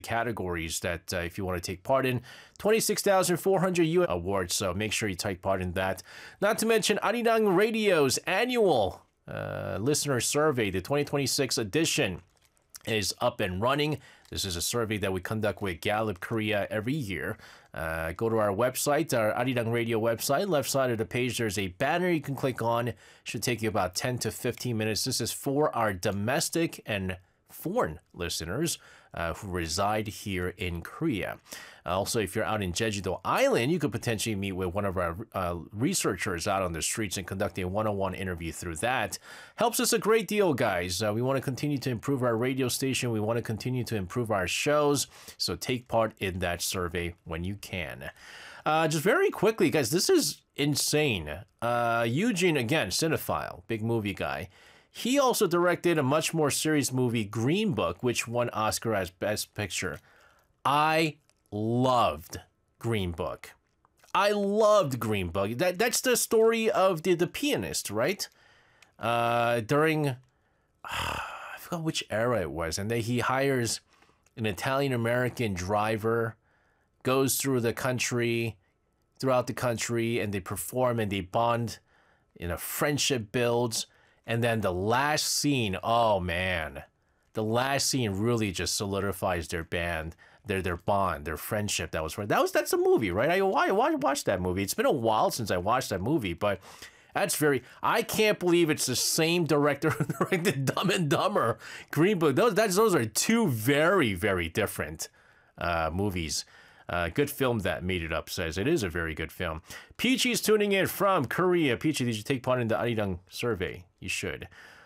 categories that if you want to take part in, 26,400 US awards, so make sure you take part in that. Not to mention Arirang Radio's annual listener survey, the 2026 edition, is up and running. This is a survey that we conduct with Gallup Korea every year. Go to our website, our Arirang Radio website. Left side of the page, there's a banner you can click on. It should take you about 10 to 15 minutes. This is for our domestic and foreign listeners who reside here in Korea. Also, if you're out in Jeju-do Island, you could potentially meet with one of our researchers out on the streets and conduct a one-on-one interview through that. Helps us a great deal, guys. We want to continue to improve our radio station. We want to continue to improve our shows. So take part in that survey when you can. Just very quickly, guys, this is insane. Eugene, again, cinephile, big movie guy. He also directed a much more serious movie, Green Book, which won Oscar as Best Picture. I loved Green Book. I loved Green Book. That's the story of the pianist, right? During, I forgot which era it was, and then he hires an Italian-American driver, goes through the country, throughout the country, and they perform and they bond, a friendship builds. And then the last scene, oh man, the last scene really just solidifies their band, their bond, their friendship. That's a movie, right? I watched that movie. It's been a while since I watched that movie, but I can't believe it's the same director who directed Dumb and Dumber, Green Book. Those are two very, very different movies. Good film that made it up, says. It is a very good film. Peachy's tuning in from Korea. Peachy, did you take part in the Arirang survey? You should.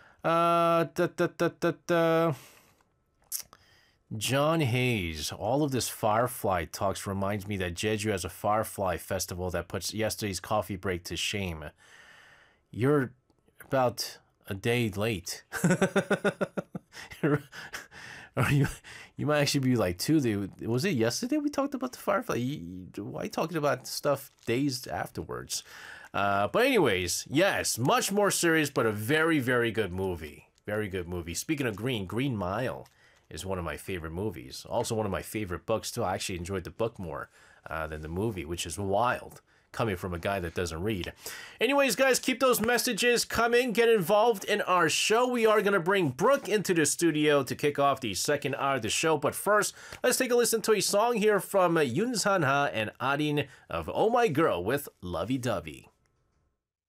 John Hayes. All of this Firefly talks reminds me that Jeju has a Firefly festival that puts yesterday's coffee break to shame. You're about a day late. Or you might actually be like 2 days. Was it yesterday we talked about the Firefly? Why talking about stuff days afterwards? But anyways, yes, much more serious, but a very, very good movie. Very good movie. Speaking of Green Mile is one of my favorite movies. Also one of my favorite books, too. I actually enjoyed the book more than the movie, which is wild, coming from a guy that doesn't read. Anyways, guys, keep those messages coming. Get involved in our show. We are going to bring Brooke into the studio to kick off the second hour of the show. But first, let's take a listen to a song here from Yoon San-ha and Arin of Oh My Girl with Lovey Dovey.